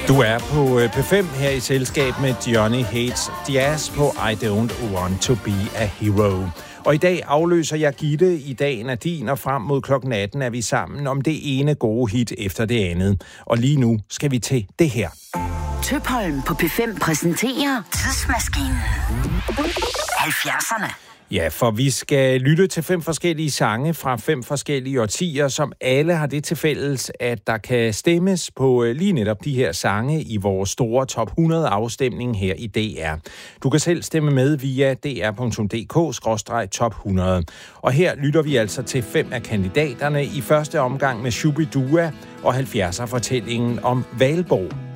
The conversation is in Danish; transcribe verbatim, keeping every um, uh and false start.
Du er på P fem her i selskab med Johnny Hates Jazz på I Don't Want To Be A Hero. Og i dag afløser jeg Gitte i Dagen er din, og frem mod klokken atten er vi sammen om det ene gode hit efter det andet. Og lige nu skal vi til det her. Tøpholm på P fem præsenterer Tidsmaskinen. halvfjerdserne. Ja, for vi skal lytte til fem forskellige sange fra fem forskellige årtier, som alle har det til fælles, at der kan stemmes på lige netop de her sange i vores store top hundrede afstemning her i D R. Du kan selv stemme med via d r punktum d k skråstreg top hundrede. Og her lytter vi altså til fem af kandidaterne i første omgang med Shubidua og halvfjerdser fortællingen om Valborg.